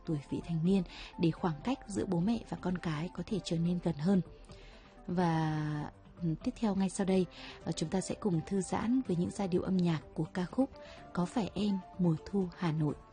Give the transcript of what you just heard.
tuổi vị thành niên để khoảng cách giữa bố mẹ và con cái có thể trở nên gần hơn. Và tiếp theo ngay sau đây, chúng ta sẽ cùng thư giãn với những giai điệu âm nhạc của ca khúc Có phải em mùa thu Hà Nội.